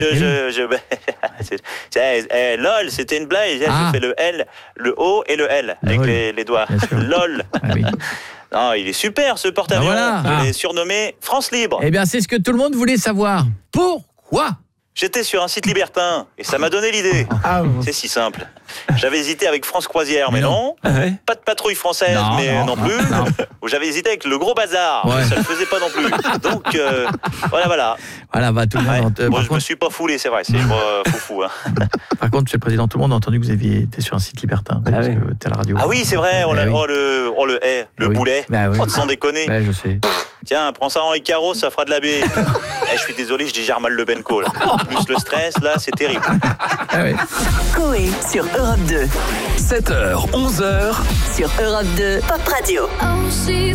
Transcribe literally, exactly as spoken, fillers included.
Je, je, je, c'est, c'est, eh, lol, c'était une blague. Ah. Je fais le L, le O et le L avec Lol. les, les doigts. Bien sûr. Lol. Ah oui. Non, il est super ce porte-avions. Ah, voilà. Je l'ai Ah. surnommé France Libre. Eh bien, c'est ce que tout le monde voulait savoir. Pourquoi ? J'étais sur un site libertin et ça m'a donné l'idée. Ah, bon. C'est si simple. J'avais hésité avec France Croisière, mais, Mais non. non. Ah ouais. Pas de patrouille française, Non, mais non, non, non, plus. non. Ou j'avais hésité avec le gros bazar, Ouais. mais ça le faisait pas non plus. Donc euh, voilà, voilà. Voilà, bah, tout le monde. Ouais. euh, Bon, par, je me contre, suis pas foulé, c'est vrai. C'est moi foufou. Hein. par contre, Monsieur le Président, tout le monde a entendu que vous aviez été sur un site libertin. Ah parce oui. que t'es à la radio. Ah oui, c'est vrai. On Eh l'a- oui. oh le, oh le, eh, le Oui. boulet. Bah oui. Oh, sans déconner. Ouais, je sais. Tiens, prends ça en Icaro, ça fera de la baie. Eh, je suis désolé, je digère mal le Benco. Là. Plus le stress, là, c'est terrible. Ah oui. Coé sur Europe deux. sept heures, onze heures. Sur Europe deux, Pop Radio. Oh, she